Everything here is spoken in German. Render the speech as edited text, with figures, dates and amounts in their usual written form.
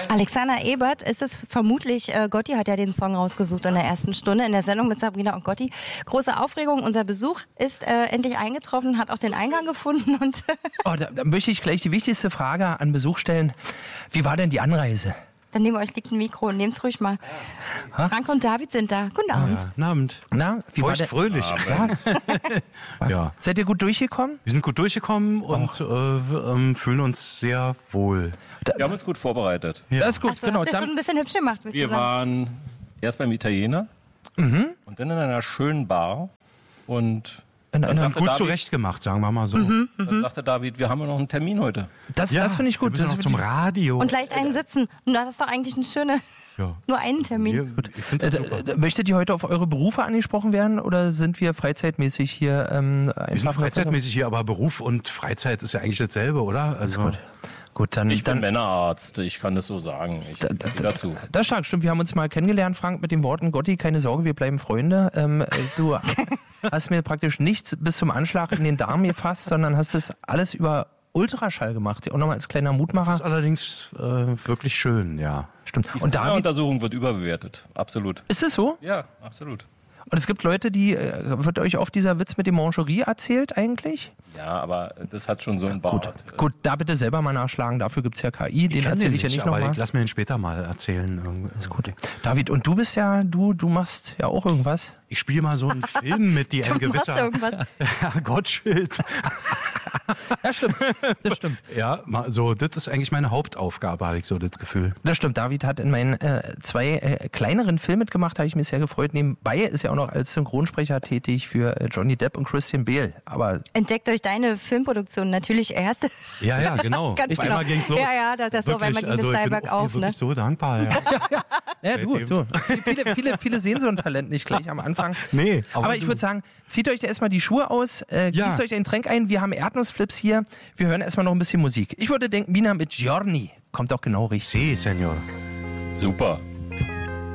Alexander Ebert ist es vermutlich, Gotti hat ja den Song rausgesucht in der ersten Stunde in der Sendung mit Sabrina und Gotti. Große Aufregung, unser Besuch ist endlich eingetroffen, hat auch den Eingang gefunden. Und da möchte ich gleich die wichtigste Frage an Besuch stellen. Wie war denn die Anreise? Dann neben euch liegt ein Mikro, nehmt's ruhig mal. Frank und David sind da. Guten Abend. Ja, guten Abend. Na, wie war der? Fröhlich. Ja. Seid ihr gut durchgekommen? Wir sind gut durchgekommen und fühlen uns sehr wohl. Wir haben uns gut vorbereitet. Ja. Das ist gut, Achso, genau. habt ihr schon ein bisschen hübsch gemacht. Wir waren erst beim Italiener und dann in einer schönen Bar und Gut zurecht gemacht, sagen wir mal so. dann sagte David, wir haben ja noch einen Termin heute. Das finde ich gut. Wir müssen noch zum Radio. Und leicht einen sitzen. Na, das ist doch eigentlich eine schöne... Ja. Nur einen Termin. Ich finde das super. Möchtet ihr heute auf eure Berufe angesprochen werden oder sind wir freizeitmäßig hier Wir sind freizeitmäßig hier, aber Beruf und Freizeit ist ja eigentlich dasselbe, oder? Also Gut, dann Ich bin Männerarzt, ich kann das so sagen. Ich stehe dazu. Das ist stark, stimmt. Wir haben uns mal kennengelernt, Frank, mit den Worten, Gotti, keine Sorge, wir bleiben Freunde. Du hast mir praktisch nichts bis zum Anschlag in den Darm gefasst, sondern hast das alles über Ultraschall gemacht. Auch nochmal als kleiner Mutmacher. das ist allerdings wirklich schön, ja. Stimmt. Die Und David, Untersuchung wird überbewertet, absolut. ist es so? Ja, absolut. Und es gibt Leute, die, wird euch oft dieser Witz mit dem Mangerie erzählt eigentlich? Ja, aber das hat schon so einen Bart. Gut, da bitte selber mal nachschlagen, dafür gibt es ja KI, den erzähle ich ja nicht aber nochmal. ich lass mir den später mal erzählen. Ist gut. David, und du bist ja, du machst ja auch irgendwas. Ich spiele mal so einen Film mit, die ein Du machst gewisser irgendwas. Gottschild. Ja, stimmt. Das stimmt. Ja, so, das ist eigentlich meine Hauptaufgabe, habe ich so das Gefühl. Das stimmt. David hat in meinen 2 kleineren Filmen mitgemacht, habe ich mich sehr gefreut. Nebenbei ist er auch noch als Synchronsprecher tätig für Johnny Depp und Christian Bale. Aber Entdeckt euch deine Filmproduktion natürlich erste. Ja, genau. Ganz Auf einmal genau. ging's los. Ja, das so, weil man ging steil bergauf. Ich bin wirklich so dankbar. Ja. du. Viele sehen so ein Talent nicht gleich am Anfang. Nee, aber ich würde sagen, zieht euch da erstmal die Schuhe aus, gießt euch ein Getränk ein. Wir haben Erdnussflips hier. Wir hören erstmal noch ein bisschen Musik. Ich würde denken, Mina mit Giorni kommt auch genau richtig. Sí, Senor. Super.